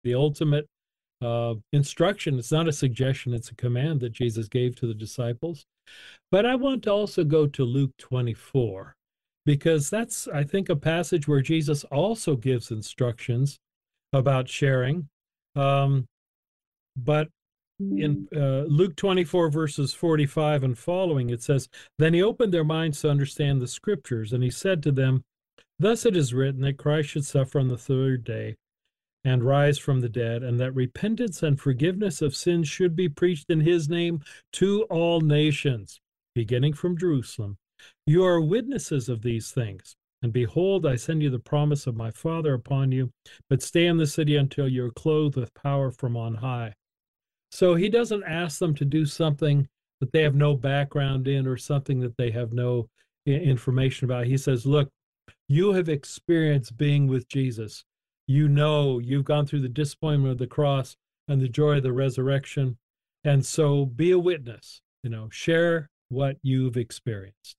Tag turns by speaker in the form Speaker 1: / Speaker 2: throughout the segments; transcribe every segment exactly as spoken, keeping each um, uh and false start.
Speaker 1: the ultimate uh, instruction. It's not a suggestion, it's a command that Jesus gave to the disciples. But I want to also go to Luke twenty-four, because that's, I think, a passage where Jesus also gives instructions about sharing. Um, but in uh, Luke twenty-four, verses forty-five and following, it says, Then he opened their minds to understand the scriptures, and he said to them, Thus it is written that Christ should suffer on the third day and rise from the dead, and that repentance and forgiveness of sins should be preached in his name to all nations, beginning from Jerusalem. You are witnesses of these things. And behold, I send you the promise of my Father upon you, but stay in the city until you are clothed with power from on high. So he doesn't ask them to do something that they have no background in or something that they have no information about. He says, look, you have experienced being with Jesus. You know, you've gone through the disappointment of the cross and the joy of the resurrection. And so be a witness, you know, share what you've experienced.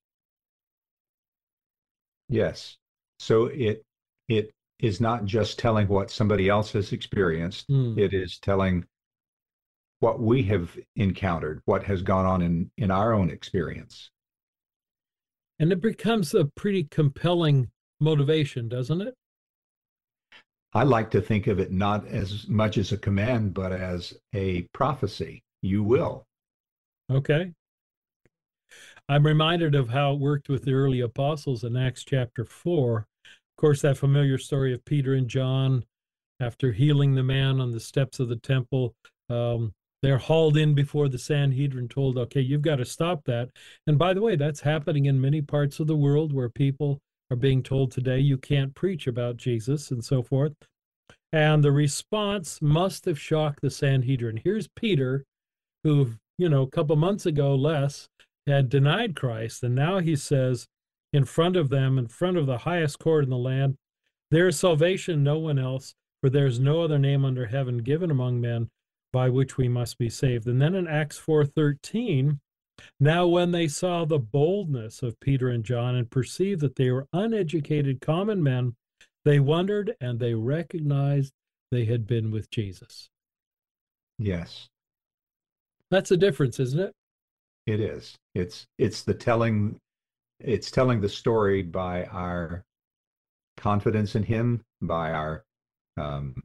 Speaker 2: Yes. So it it is not just telling what somebody else has experienced.
Speaker 1: Mm.
Speaker 2: It is telling what we have encountered, what has gone on in, in our own experience.
Speaker 1: And it becomes a pretty compelling motivation, doesn't it?
Speaker 2: I like to think of it not as much as a command, but as a prophecy. You will.
Speaker 1: Okay. I'm reminded of how it worked with the early apostles in Acts chapter four. Of course, that familiar story of Peter and John, after healing the man on the steps of the temple, um, they're hauled in before the Sanhedrin, told, okay, you've got to stop that. And by the way, that's happening in many parts of the world where people are being told today you can't preach about Jesus and so forth. And the response must have shocked the Sanhedrin. Here's Peter, who, you know, a couple months ago less had denied Christ. And now he says in front of them, in front of the highest court in the land, there is salvation, no one else, for there is no other name under heaven given among men by which we must be saved. And then in Acts four thirteen, now when they saw the boldness of Peter and John and perceived that they were uneducated common men, they wondered and they recognized they had been with Jesus.
Speaker 2: Yes.
Speaker 1: That's a difference, isn't it?
Speaker 2: It is. It's it's the telling it's telling the story by our confidence in him, by our um,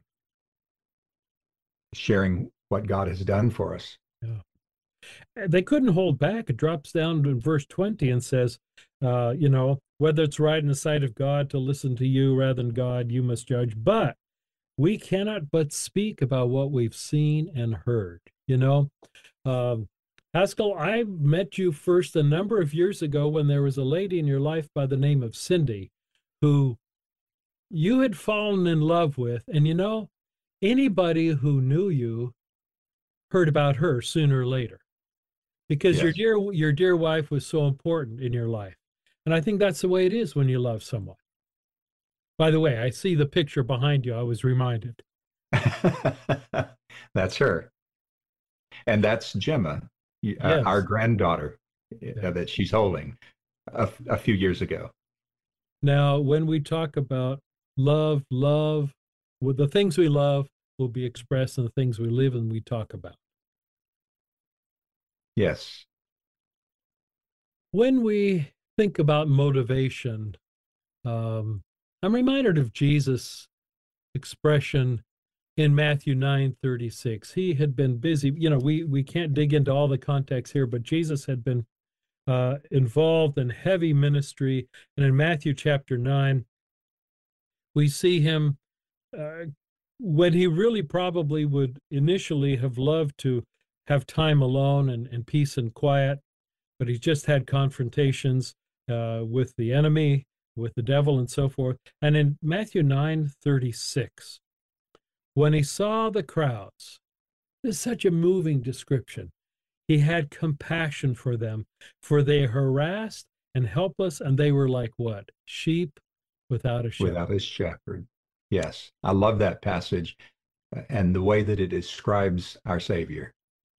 Speaker 2: sharing what God has done for us.
Speaker 1: Yeah. They couldn't hold back. It drops down in verse twenty and says, uh, you know, whether it's right in the sight of God to listen to you rather than God, you must judge. But we cannot but speak about what we've seen and heard. You know, um, Haskell, I met you first a number of years ago when there was a lady in your life by the name of Cindy, who you had fallen in love with. And, you know, anybody who knew you heard about her sooner or later, because yes. your dear your dear wife was so important in your life. And I think that's the way it is when you love someone. By the way, I see the picture behind you. I was reminded.
Speaker 2: That's her. And that's Gemma, yes. uh, our granddaughter uh, that she's holding a, a few years ago.
Speaker 1: Now, when we talk about love, love, well, the things we love will be expressed in the things we live and we talk about.
Speaker 2: Yes.
Speaker 1: When we think about motivation, um, I'm reminded of Jesus' expression in Matthew nine thirty-six. He had been busy. You know, we, we can't dig into all the context here, but Jesus had been uh, involved in heavy ministry. And in Matthew chapter nine, we see him uh, when he really probably would initially have loved to have time alone and, and peace and quiet, but he just had confrontations uh, with the enemy, with the devil, and so forth. And in Matthew nine thirty-six, when he saw the crowds, this is such a moving description. He had compassion for them, for they harassed and helpless, and they were like what? Sheep without a shepherd.
Speaker 2: Without a shepherd. Yes, I love that passage and the way that it describes our Savior.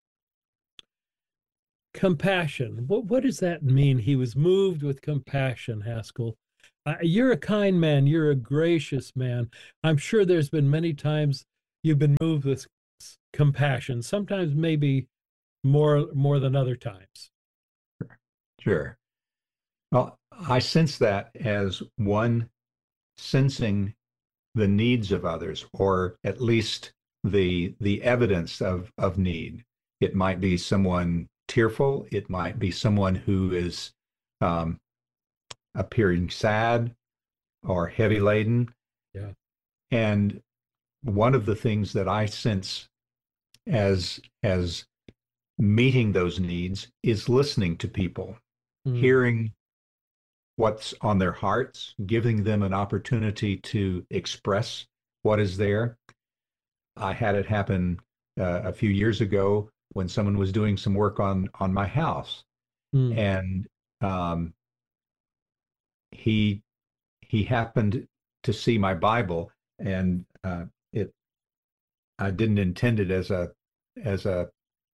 Speaker 1: Compassion. What, what does that mean? He was moved with compassion, Haskell. Uh, you're a kind man. You're a gracious man. I'm sure there's been many times you've been moved with compassion, sometimes maybe more more than other times.
Speaker 2: Sure. Well, I sense that as one sensing the needs of others, or at least the the evidence of of need. It might be someone tearful. It might be someone who is um, appearing sad or heavy laden.
Speaker 1: Yeah.
Speaker 2: And one of the things that I sense as as meeting those needs is listening to people,
Speaker 1: Mm.
Speaker 2: hearing what's on their hearts, giving them an opportunity to express what is there. I had it happen uh, a few years ago when someone was doing some work on on my house,
Speaker 1: Mm.
Speaker 2: and um, he he happened to see my Bible, and uh, it I didn't intend it as a as a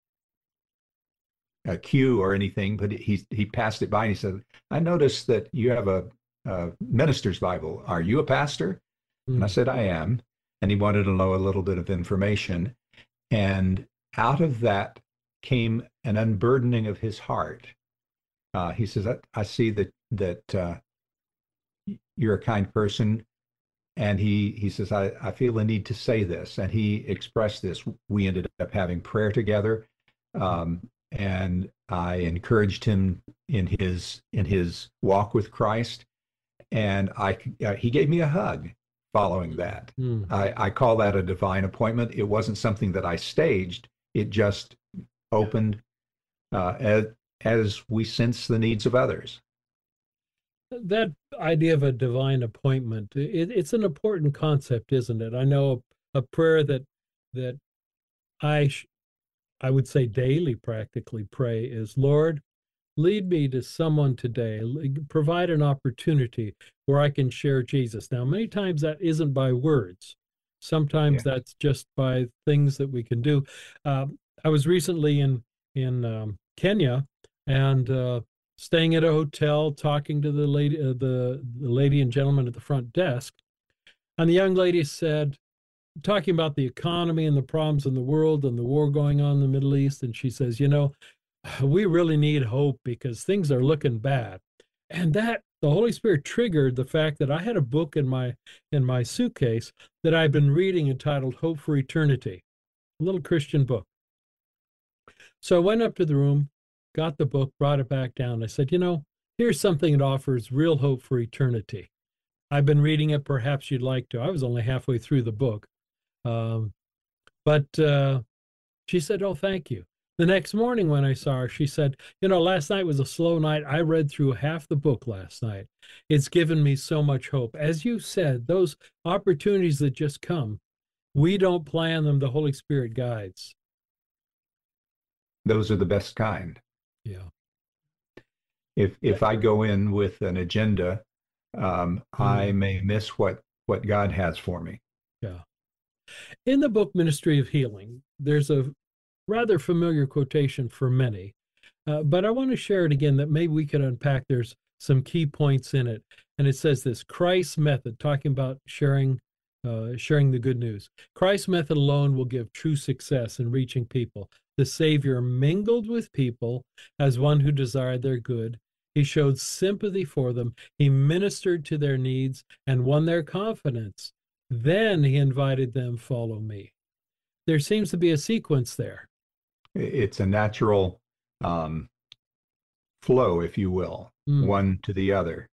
Speaker 2: a cue or anything, but he he passed it by and he said, "I noticed that you have a, a minister's Bible. Are you a pastor?" And I
Speaker 1: Mm.
Speaker 2: said, "I am." And he wanted to know a little bit of information. And out of that came an unburdening of his heart. Uh, he says, I, I see that that uh, you're a kind person. And he he says, I, I feel the need to say this. And he expressed this. We ended up having prayer together. Um, and I encouraged him in his in his walk with Christ. And I uh, he gave me a hug following that.
Speaker 1: Mm.
Speaker 2: I, I call that a divine appointment. It wasn't something that I staged. It just opened uh, as, as we sense the needs of others.
Speaker 1: That idea of a divine appointment, it, it's an important concept, isn't it? I know a, a prayer that that I sh I would say daily practically pray is, Lord, lead me to someone today, provide an opportunity where I can share Jesus. Now, many times that isn't by words. Sometimes
Speaker 2: Yeah.
Speaker 1: that's just by things that we can do. Um, I was recently in in um, Kenya and uh, staying at a hotel, talking to the lady, uh, the the lady and gentleman at the front desk, and the young lady said, talking about the economy and the problems in the world and the war going on in the Middle East, and she says, you know, we really need hope because things are looking bad. And that the Holy Spirit triggered the fact that I had a book in my in my suitcase that I've been reading entitled Hope for Eternity, a little Christian book. So I went up to the room, got the book, brought it back down. I said, you know, here's something that offers real hope for eternity. I've been reading it. Perhaps you'd like to. I was only halfway through the book. Um, but uh, she said, oh, thank you. The next morning when I saw her, she said, you know, last night was a slow night. I read through half the book last night. It's given me so much hope. As you said, those opportunities that just come, we don't plan them. The Holy Spirit guides.
Speaker 2: Those are the best kind.
Speaker 1: Yeah.
Speaker 2: If if I go in with an agenda, um, I
Speaker 1: Mm,
Speaker 2: may miss what what God has for me.
Speaker 1: yeah. In the book Ministry of Healing, there's a rather familiar quotation for many, uh, but I want to share it again that maybe we could unpack. There's some key points in it. And it says this: Christ's method, talking about sharing, uh, sharing the good news. Christ's method alone will give true success in reaching people. The Savior mingled with people as one who desired their good. He showed sympathy for them. He ministered to their needs and won their confidence. Then he invited them, follow me. There seems to be a sequence there.
Speaker 2: It's a natural um, flow, if you will,
Speaker 1: Mm,
Speaker 2: one to the other.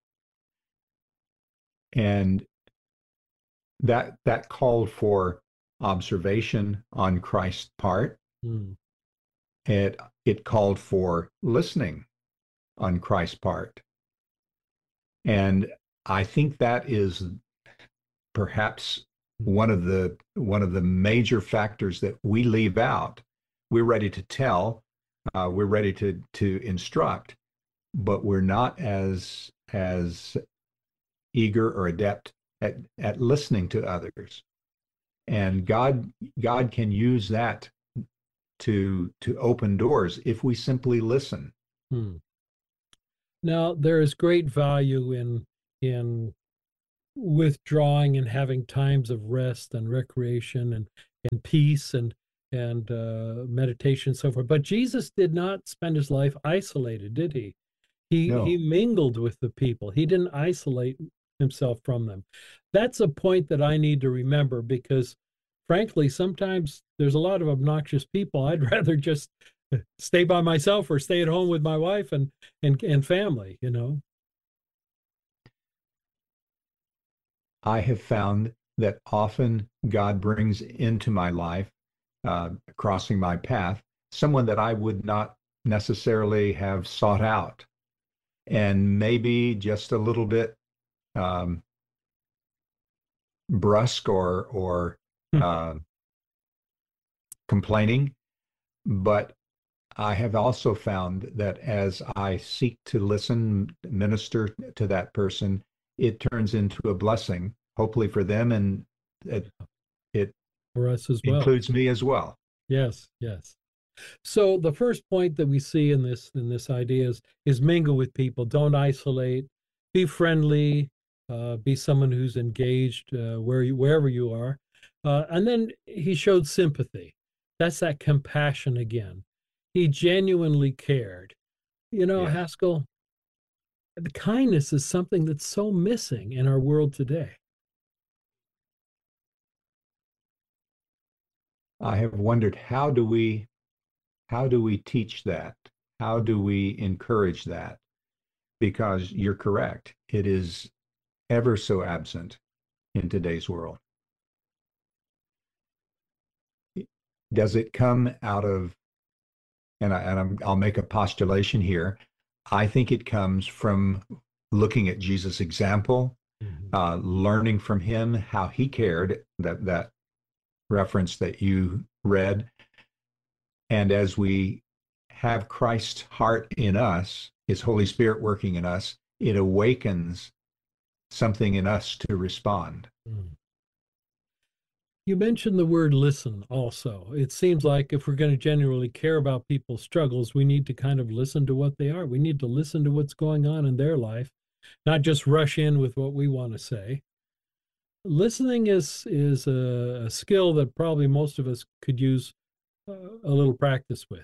Speaker 2: And that that called for observation on Christ's part.
Speaker 1: mm,
Speaker 2: It it called for listening on Christ's part. And I think that is perhaps one of the one of the major factors that we leave out. We're ready to tell, uh, we're ready to to instruct, but we're not as as eager or adept at at listening to others. And God God can use that to to open doors if we simply listen.
Speaker 1: mm. Now, there is great value in in withdrawing and having times of rest and recreation and, and peace and and uh, meditation and so forth. But Jesus did not spend his life isolated, did he? He he
Speaker 2: No,
Speaker 1: mingled with the people. He didn't isolate himself from them. That's a point that I need to remember because frankly, sometimes there's a lot of obnoxious people. I'd rather just stay by myself or stay at home with my wife and and and family, you know.
Speaker 2: I have found that often God brings into my life, uh, crossing my path, someone that I would not necessarily have sought out, and maybe just a little bit um, brusque or or uh, complaining. But I have also found that as I seek to listen, minister to that person, it turns into a blessing, hopefully for them, and it, it
Speaker 1: For us as well.
Speaker 2: includes me as well.
Speaker 1: Yes, yes. So the first point that we see in this in this idea is is mingle with people. Don't isolate. Be friendly. Uh, be someone who's engaged uh, where you wherever you are. Uh, and then he showed sympathy. That's that compassion again. He genuinely cared. You know,
Speaker 2: Yes.
Speaker 1: Haskell, the kindness is something that's so missing in our world today.
Speaker 2: I have wondered how do we how do we teach that? How do we encourage that? Because you're correct, it is ever so absent in today's world. Does it come out of, and, I, and I'm, I'll make a postulation here. I think it comes from looking at Jesus' example,
Speaker 1: Mhm.
Speaker 2: uh, learning from him how he cared, that, that reference that you read. And as we have Christ's heart in us, his Holy Spirit working in us, it awakens something in us to respond.
Speaker 1: Mm. You mentioned the word listen also. It seems like if we're going to genuinely care about people's struggles, we need to kind of listen to what they are. We need to listen to what's going on in their life, not just rush in with what we want to say. Listening is is a, a skill that probably most of us could use uh, a little practice with.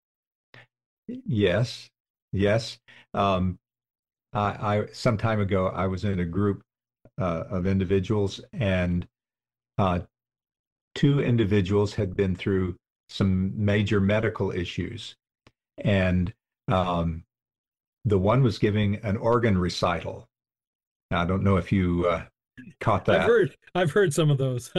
Speaker 2: Yes, yes. Um, I, I some time ago I was in a group uh, of individuals, and uh, two individuals had been through some major medical issues, and um, the one was giving an organ recital. Now, I don't know if you uh, caught
Speaker 1: I've
Speaker 2: that.
Speaker 1: heard I've heard some of those.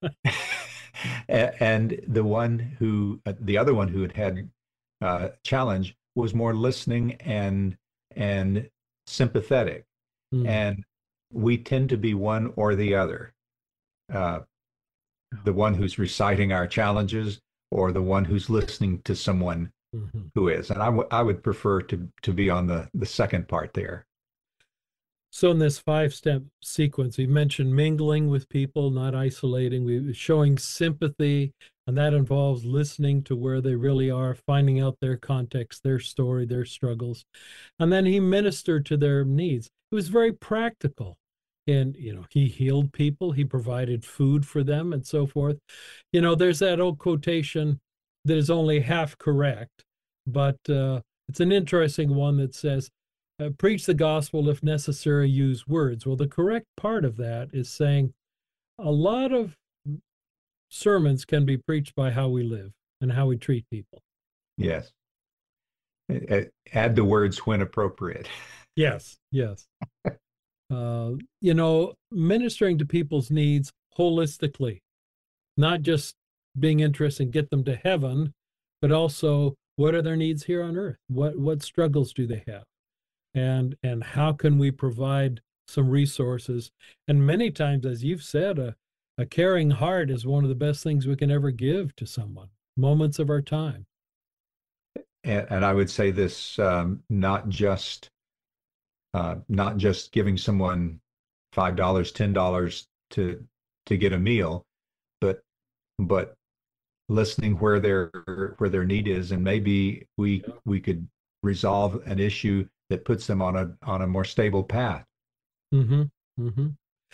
Speaker 2: And the one who, uh, the other one who had had uh, challenge was more listening and and sympathetic.
Speaker 1: Mm.
Speaker 2: And we tend to be one or the other. Uh, the one who's reciting our challenges or the one who's listening to someone
Speaker 1: Mhm.
Speaker 2: who is. And I, w- I would prefer to, to be on the, the second part there.
Speaker 1: So in this five-step sequence, we mentioned mingling with people, not isolating. We showing sympathy, and that involves listening to where they really are, finding out their context, their story, their struggles. And then he ministered to their needs. It was very practical. And, you know, he healed people, he provided food for them, and so forth. You know, there's that old quotation that is only half correct, but uh, it's an interesting one that says, uh, preach the gospel, if necessary, use words. Well, the correct part of that is saying a lot of sermons can be preached by how we live and how we treat people.
Speaker 2: Yes. Add the words when appropriate.
Speaker 1: Yes, yes. Uh, you know, ministering to people's needs holistically, not just being interested in get them to heaven, but also what are their needs here on earth? What what struggles do they have? And and how can we provide some resources? And many times, as you've said, a, a caring heart is one of the best things we can ever give to someone, moments of our time.
Speaker 2: And, and I would say this, um, not just uh, not just giving someone five dollars, ten dollars to to get a meal, but but listening where their where their need is, and maybe we
Speaker 1: Yeah.
Speaker 2: we could resolve an issue that puts them on a on a more stable path.
Speaker 1: Mm-hmm. Mm-hmm.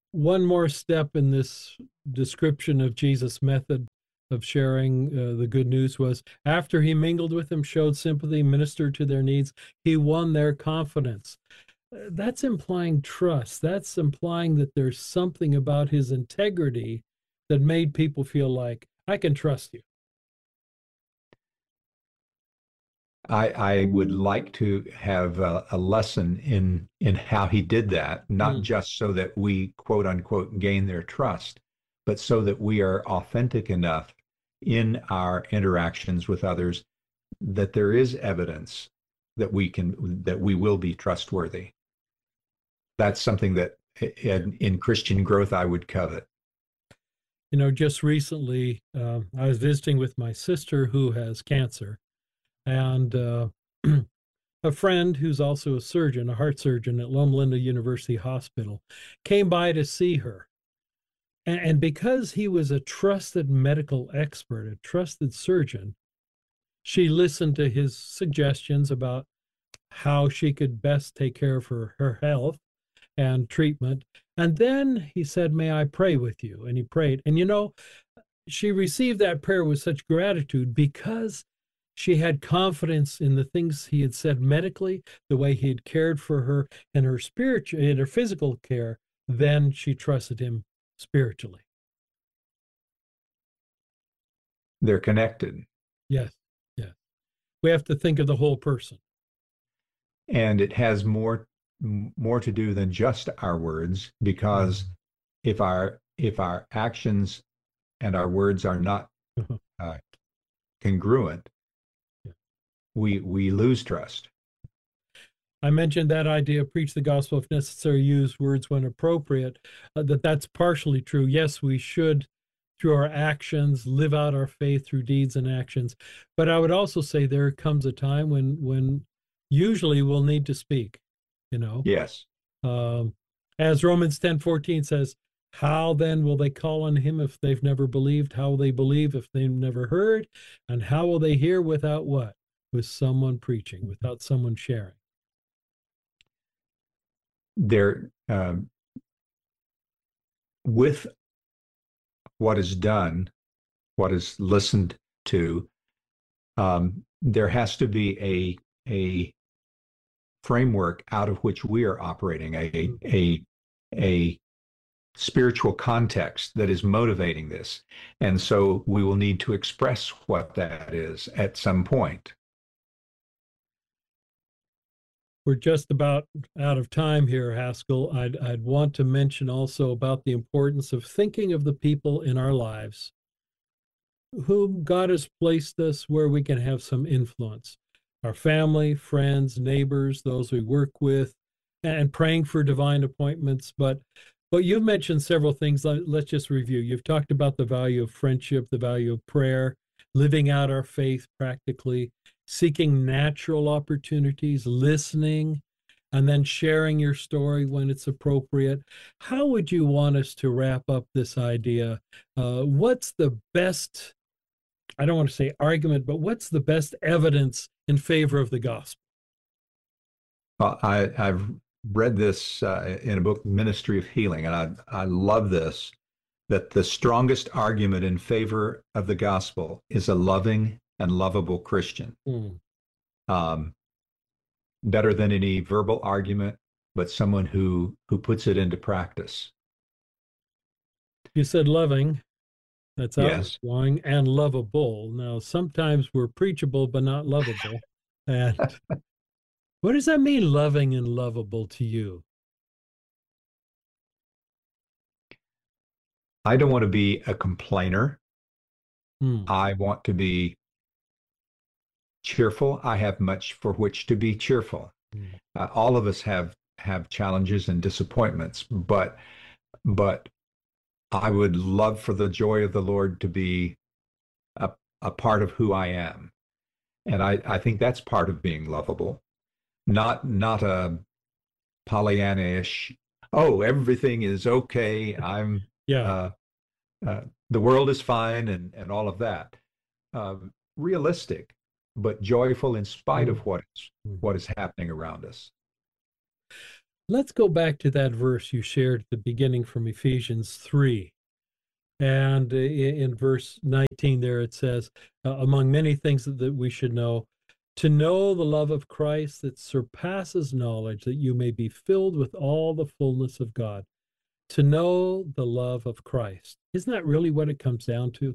Speaker 1: one more step in this description of Jesus' method of sharing uh, the good news was after he mingled with them, showed sympathy, ministered to their needs, he won their confidence. Uh, That's implying trust. That's implying that there's something about his integrity that made people feel like, I can trust you.
Speaker 2: I, I would like to have a, a lesson in in how he did that, not
Speaker 1: Mm.
Speaker 2: just so that we quote unquote gain their trust, but so that we are authentic enough in our interactions with others that there is evidence that we can that we will be trustworthy. That's something that in, in Christian growth I would covet.
Speaker 1: You know, just recently, uh, I was visiting with my sister who has cancer, and uh, a friend who's also a surgeon, a heart surgeon at Loma Linda University Hospital, came by to see her. And, and because he was a trusted medical expert, a trusted surgeon, she listened to his suggestions about how she could best take care of her, her health and treatment. And then he said, May I pray with you? And he prayed. And you know, she received that prayer with such gratitude because she had confidence in the things he had said medically, the way he had cared for her and her spiritual and her physical care. Then she trusted him spiritually.
Speaker 2: They're connected.
Speaker 1: Yes, yes. We have to think of the whole person.
Speaker 2: And it has more more to do than just our words, because
Speaker 1: Mm.
Speaker 2: if our if our actions and our words are not uh, congruent,
Speaker 1: Yeah.
Speaker 2: we we lose trust.
Speaker 1: I mentioned that idea, preach the gospel if necessary, use words when appropriate, uh, that that's partially true. Yes, we should, through our actions, live out our faith through deeds and actions. But I would also say there comes a time when, when usually we'll need to speak, you know.
Speaker 2: Yes.
Speaker 1: Um, as Romans ten fourteen says, how then will they call on him if they've never believed? How will they believe if they've never heard? And how will they hear without what? With someone preaching, without someone sharing.
Speaker 2: There, um, with what is done, what is listened to, um, there has to be a a framework out of which we are operating, a a a spiritual context that is motivating this. And so we will need to express what that is at some point.
Speaker 1: We're just about out of time here, Haskell. I'd, I'd want to mention also about the importance of thinking of the people in our lives whom God has placed us where we can have some influence. Our family, friends, neighbors, those we work with, and praying for divine appointments. But but you've mentioned several things. Let's just review. You've talked about the value of friendship, the value of prayer, living out our faith practically, seeking natural opportunities, listening, and then sharing your story when it's appropriate. How would you want us to wrap up this idea? Uh, what's the best, I don't want to say argument, but what's the best evidence in favor of the gospel?
Speaker 2: Well, I, I've read this uh, in a book, Ministry of Healing, and I, I love this, that the strongest argument in favor of the gospel is a loving and lovable Christian.
Speaker 1: Mm.
Speaker 2: Um, better than any verbal argument, but someone who who puts it into practice.
Speaker 1: You said loving, that's
Speaker 2: Yes.
Speaker 1: outgoing, and lovable. Now, sometimes we're preachable, but not lovable. And what does that mean, loving and lovable to you?
Speaker 2: I don't want to be a complainer.
Speaker 1: Hmm.
Speaker 2: I want to be cheerful. I have much for which to be cheerful.
Speaker 1: Hmm.
Speaker 2: Uh, all of us have have challenges and disappointments, but but I would love for the joy of the Lord to be a, a part of who I am. And I, I think that's part of being lovable. Not not a Pollyanna-ish, oh, everything is okay. I'm
Speaker 1: Yeah.
Speaker 2: uh, uh, the world is fine and and all of that. Uh, realistic, but joyful in spite
Speaker 1: Hmm.
Speaker 2: of what is
Speaker 1: Hmm.
Speaker 2: what is happening around us.
Speaker 1: Let's go back to that verse you shared at the beginning from Ephesians three. And in verse nineteen there it says, uh, among many things that, that we should know, to know the love of Christ that surpasses knowledge, that you may be filled with all the fullness of God. To know the love of Christ. Isn't that really what it comes down to?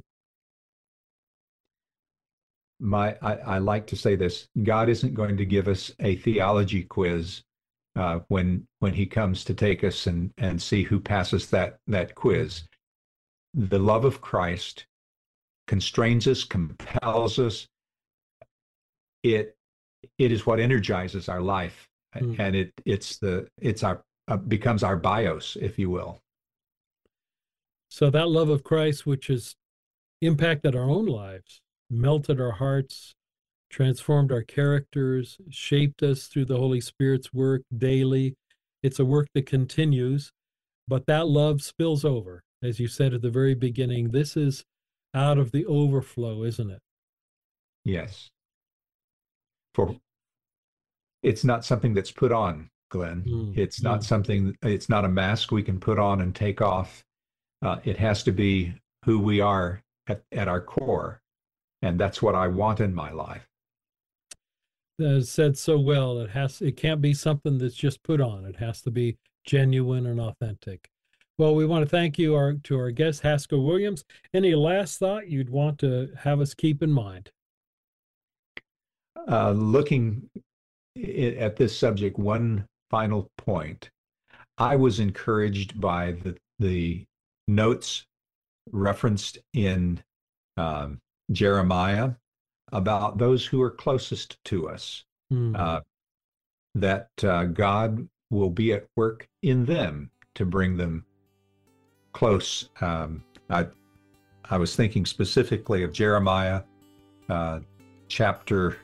Speaker 2: My, I, I like to say this: God isn't going to give us a theology quiz uh, when when He comes to take us and and see who passes that that quiz. The love of Christ constrains us, compels us. It it is what energizes our life, mm. and it it's the it's our uh, becomes our bios, if you will.
Speaker 1: So that love of Christ, which has impacted our own lives, melted our hearts, transformed our characters, shaped us through the Holy Spirit's work daily. It's a work that continues, but that love spills over. As you said at the very beginning, this is out of the overflow, isn't it?
Speaker 2: Yes. For it's not something that's put on, Glenn. Mm. It's not mm. something, it's not a mask we can put on and take off. Uh, it has to be who we are at, at our core. And that's what I want in my life.
Speaker 1: That is said so well. It has, it can't be something that's just put on. It has to be genuine and authentic. Well, we want to thank you our, to our guest, Haskell Williams. Any last thought you'd want to have us keep in mind?
Speaker 2: Uh, looking at this subject, one final point. I was encouraged by the, the notes referenced in um, Jeremiah about those who are closest to us, mm. uh, that uh, God will be at work in them to bring them close. Um, I, I was thinking specifically of Jeremiah uh, chapter.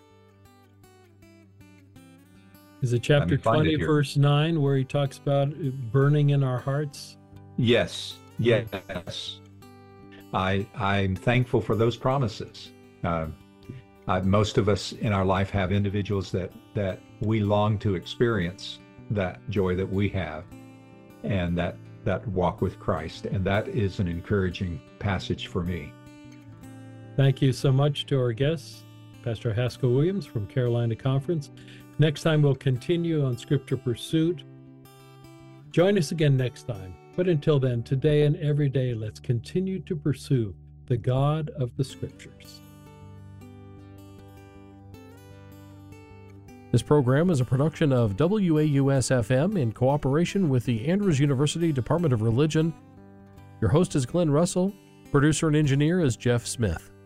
Speaker 1: Is it chapter twenty, it verse nine, where he talks about burning in our hearts?
Speaker 2: Yes, yes. I, I'm thankful for those promises. Uh, I, most of us in our life have individuals that, that we long to experience that joy that we have, and that that walk with Christ. And that is an encouraging passage for me.
Speaker 1: Thank you so much to our guests, Pastor Haskell Williams from Carolina Conference. Next time we'll continue on Scripture Pursuit. Join us again next time. But until then, today and every day, let's continue to pursue the God of the Scriptures.
Speaker 3: This program is a production of W A U S F M in cooperation with the Andrews University Department of Religion. Your host is Glenn Russell. Producer and engineer is Jeff Smith.